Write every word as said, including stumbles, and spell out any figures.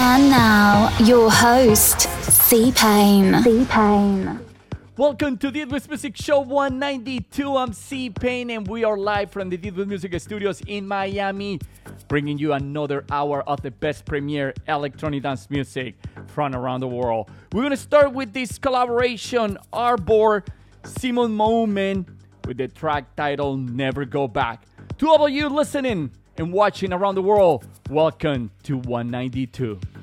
And now, your host, C-Pain. C-Pain. Welcome to the It Was Music Show one ninety-two. I'm C-Pain, and we are live from the It Was Music Studios in Miami, bringing you another hour of the best premier electronic dance music from around the world. We're going to start with this collaboration, Arbor, Simon Moment, with the track title Never Go Back. To all of you listening and watching around the world, welcome to one ninety-two.